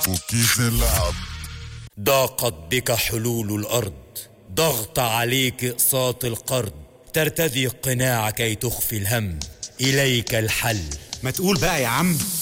وكيف نلعب؟ ضاقت بك حلول الأرض، ضغط عليك إقساط القرض، ترتدي القناع كي تخفي الهم، إليك الحل. ما تقول بقى يا عم.